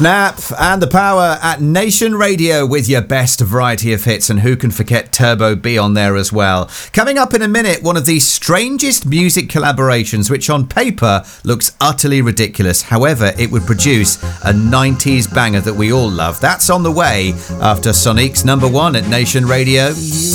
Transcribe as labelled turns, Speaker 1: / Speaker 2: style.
Speaker 1: Snap and the Power at Nation Radio with your best variety of hits, and who can forget Turbo B on there as well. Coming up in a minute, one of the strangest music collaborations which on paper looks utterly ridiculous. However, it would produce a 90s banger that we all love. That's on the way after Sonic's number one at Nation Radio.